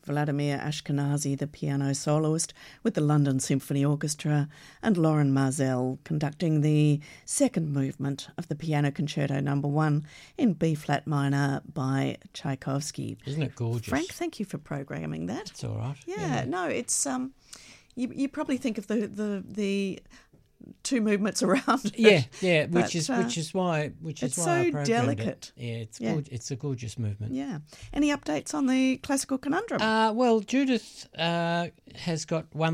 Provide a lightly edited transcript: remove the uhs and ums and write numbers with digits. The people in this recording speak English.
Vladimir Ashkenazy, the piano soloist with the London Symphony Orchestra, and Lauren Marzell conducting the second movement of the Piano Concerto No. 1 in B-flat minor by Tchaikovsky. Isn't it gorgeous? Frank, thank you for programming that. It's all right. Yeah, no, it's you probably think of the two movements around it. Yeah, which is why it's I so programmed delicate. it. Yeah, it's a gorgeous movement. Yeah. Any updates on the classical conundrum? Well, Judith has got one